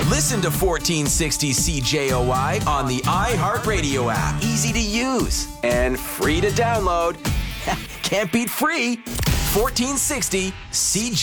Listen to 1460 CJOI on the iHeartRadio app. Easy to use and free to download. Can't beat free. 1460 CJOI.